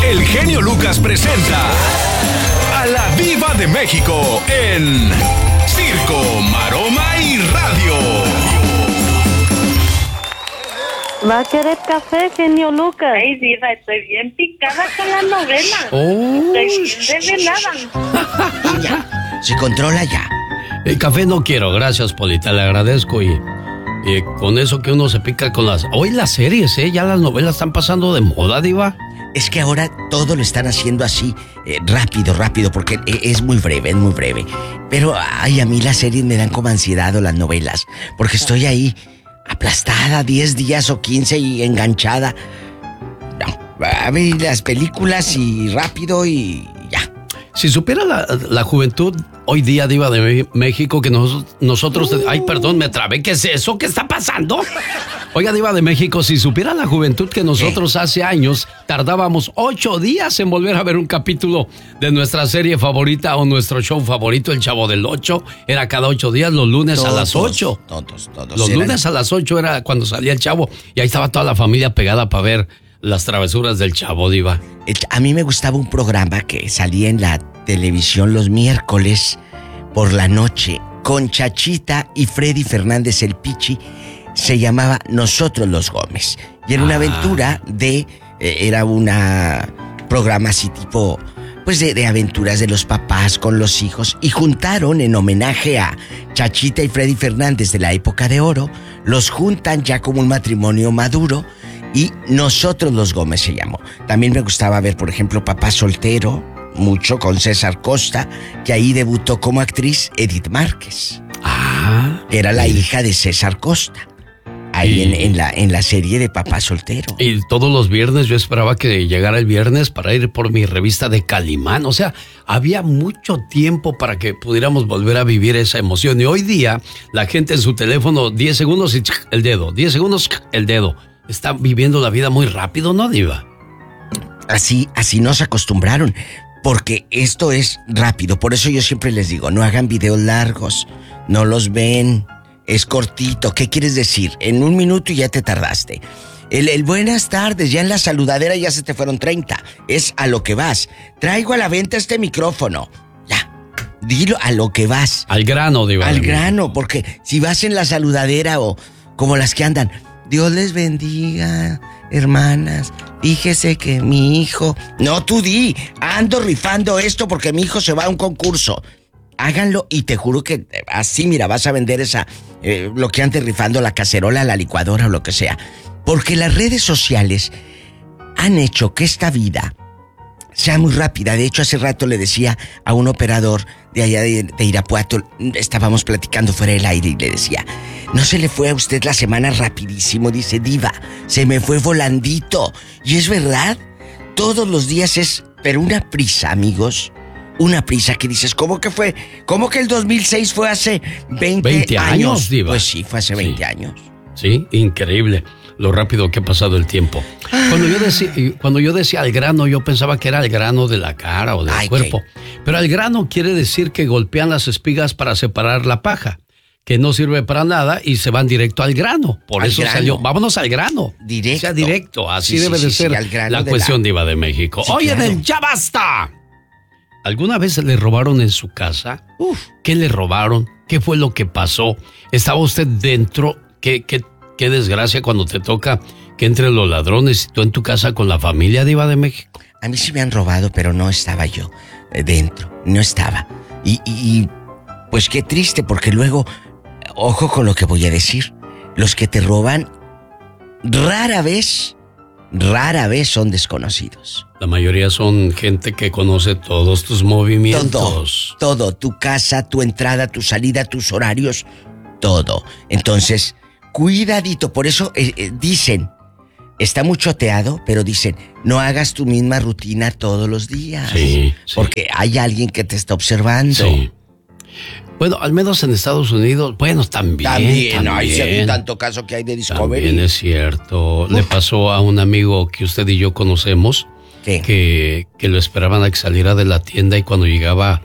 el genio Lucas presenta a la Diva de México en Circo, Maroma y Radio. ¿Va a querer café, genio Lucas? Ay, Diva, estoy bien picada con la novela. Oh. Estoy bien desvelada. Ya, se controla ya. El café no quiero, gracias, Polita, le agradezco y con eso que uno se pica con las... Hoy las series, ya las novelas están pasando de moda, Diva. Es que ahora todo lo están haciendo así, rápido, porque es muy breve. Pero, ay, a mí las series me dan como ansiedad o las novelas, porque estoy ahí aplastada 10 días o 15 y enganchada. No, a ver las películas y rápido y ya. Si supiera la juventud hoy día, Diva de México, que nosotros... Ay, perdón, me trabé. ¿Qué es eso? ¿Qué está pasando? Oiga, Diva de México, si supiera la juventud que nosotros hace años tardábamos 8 días en volver a ver un capítulo de nuestra serie favorita o nuestro show favorito, El Chavo del 8, era cada 8 días, los lunes a las 8. Todos. Los lunes a las 8 era cuando salía el Chavo y ahí estaba toda la familia pegada para ver las travesuras del Chavo, Diva. A mí me gustaba un programa que salía en la televisión los miércoles por la noche con Chachita y Freddy Fernández el Pichi. Se llamaba Nosotros los Gómez. Y era una aventura era una programa así tipo, pues de aventuras de los papás con los hijos. Y juntaron en homenaje a Chachita y Freddy Fernández de la época de oro. Los juntan ya como un matrimonio maduro. Y Nosotros los Gómez se llamó. También me gustaba ver, por ejemplo, Papá Soltero, mucho con César Costa, que ahí debutó como actriz Edith Márquez. Era la hija de César Costa. Ahí en la serie de Papá Soltero. Y todos los viernes yo esperaba que llegara el viernes para ir por mi revista de Calimán. O sea, había mucho tiempo para que pudiéramos volver a vivir esa emoción. Y hoy día, la gente en su teléfono, 10 segundos y el dedo, 10 segundos, el dedo. Está viviendo la vida muy rápido, ¿no, Diva? Así nos acostumbraron, porque esto es rápido. Por eso yo siempre les digo, no hagan videos largos, no los ven, es cortito. ¿Qué quieres decir? En 1 minuto y ya te tardaste. El buenas tardes, ya en la saludadera ya se te fueron 30. Es a lo que vas. Traigo a la venta este micrófono. Ya, dilo a lo que vas. Al grano, Diva. Al grano, porque si vas en la saludadera o como las que andan... Dios les bendiga, hermanas. Fíjese que mi hijo... No, tú di, ando rifando esto porque mi hijo se va a un concurso. Háganlo y te juro que así, mira, vas a vender lo que antes rifando, la cacerola, la licuadora o lo que sea. Porque las redes sociales han hecho que esta vida sea muy rápida. De hecho, hace rato le decía a un operador de allá de Irapuato, estábamos platicando fuera del aire y le decía, ¿no se le fue a usted la semana rapidísimo? Dice, Diva, se me fue volandito. Y es verdad, todos los días es, pero una prisa, amigos, una prisa que dices, ¿cómo que fue? ¿Cómo que el 2006 fue hace 20 años? Diva. Pues sí, fue hace 20 años. Sí, increíble lo rápido que ha pasado el tiempo. Cuando yo decía al grano, yo pensaba que era al grano de la cara o del cuerpo. Pero al grano quiere decir que golpean las espigas para separar la paja, que no sirve para nada y se van directo al grano. Por eso salió, vámonos al grano. Directo. O sea, directo. Así debe de ser la cuestión Diva de México. Sí, Oye, claro. ¡Ya basta! ¿Alguna vez le robaron en su casa? ¿Qué le robaron? ¿Qué fue lo que pasó? ¿Estaba usted dentro? Qué desgracia cuando te toca que entren los ladrones y tú en tu casa con la familia, Diva de México. A mí sí me han robado, pero no estaba yo dentro, no estaba. Y pues qué triste, porque luego, ojo con lo que voy a decir, los que te roban rara vez son desconocidos. La mayoría son gente que conoce todos tus movimientos. Todo, tu casa, tu entrada, tu salida, tus horarios, todo. Entonces, cuidadito, por eso dicen, está muy choteado, pero dicen, no hagas tu misma rutina todos los días. Sí. Porque hay alguien que te está observando. Sí. Bueno, al menos en Estados Unidos, bueno, también. Ay, si hay tanto caso que hay de Discovery. También es cierto. Le pasó a un amigo que usted y yo conocemos, que lo esperaban a que saliera de la tienda y cuando llegaba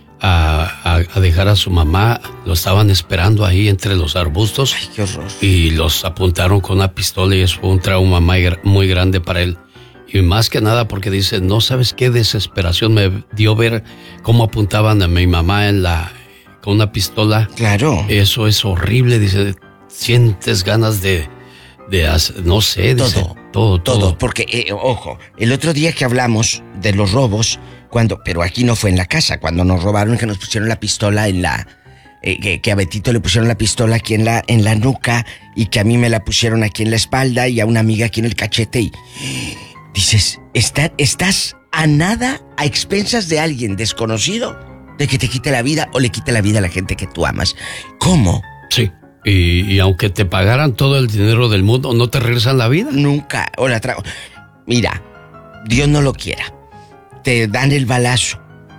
a dejar a su mamá, lo estaban esperando ahí entre los arbustos. Ay, qué horror. Y los apuntaron con una pistola y eso fue un trauma muy grande para él. Y más que nada porque dice, no sabes qué desesperación me dio ver cómo apuntaban a mi mamá con una pistola. Claro. Eso es horrible, dice, sientes ganas de hacer, no sé, dice, todo. Porque, ojo, el otro día que hablamos de los robos, pero aquí no fue en la casa, cuando nos robaron, que nos pusieron la pistola en la... que a Betito le pusieron la pistola aquí en la nuca, y que a mí me la pusieron aquí en la espalda, y a una amiga aquí en el cachete, y... Dices, estás a nada, a expensas de alguien desconocido, de que te quite la vida o le quite la vida a la gente que tú amas. ¿Cómo? Sí, y aunque te pagaran todo el dinero del mundo, ¿no te regresan la vida? Nunca, Mira, Dios no lo quiera, te dan el balazo,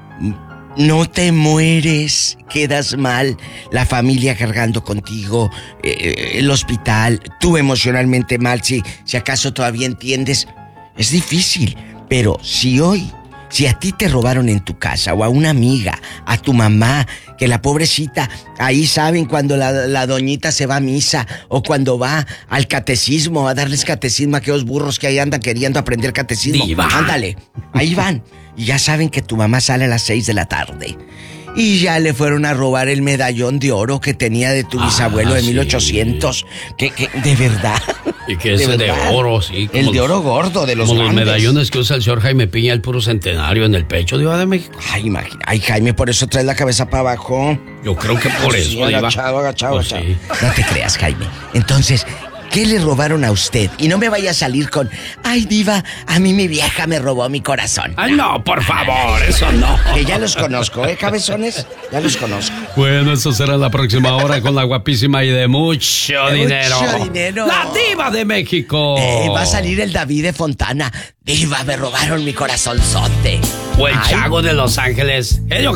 no te mueres, quedas mal, la familia cargando contigo, el hospital, tú emocionalmente mal, si acaso todavía entiendes. Es difícil, pero si a ti te robaron en tu casa, o a una amiga, a tu mamá, que la pobrecita, ahí saben cuando la doñita se va a misa, o cuando va al catecismo, a darles catecismo a aquellos burros que ahí andan queriendo aprender catecismo. Diva. Ándale, ahí van, y ya saben que tu mamá sale a las 6 de la tarde. Y ya le fueron a robar el medallón de oro que tenía de tu bisabuelo de 1800. Que de verdad. Y que es de oro, sí. El de oro gordo, de los como grandes. Los medallones que usa el señor Jaime Piña, el puro centenario en el pecho, Diva de México. Ay, imagina. Ay, Jaime, por eso traes la cabeza para abajo. Yo creo que por eso, sí, Diva. Agachado. Sí. No te creas, Jaime. Entonces, ¿qué le robaron a usted? Y no me vaya a salir con, ay, Diva, a mí mi vieja me robó mi corazón. Ay, no, por favor, eso no. Que ya los conozco, cabezones? Ya los conozco. Bueno, eso será la próxima hora con la guapísima y de mucho dinero. Mucho dinero. La Diva de México. Va a salir el David de Fontana. Diva, me robaron mi corazonzote. O el Chago de Los Ángeles. ¡Genio!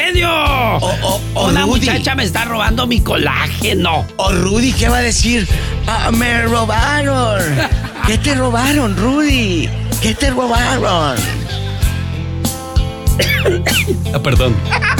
O Una Rudy. muchacha me está robando mi colágeno. O Rudy, ¿qué va a decir? Me robaron. ¿Qué te robaron, Rudy? ¿Qué te robaron? Perdón.